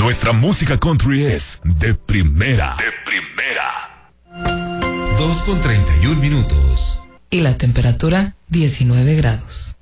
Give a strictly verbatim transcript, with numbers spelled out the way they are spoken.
Nuestra música country es de primera. De primera. dos con treinta y un minutos. Y la temperatura, diecinueve grados.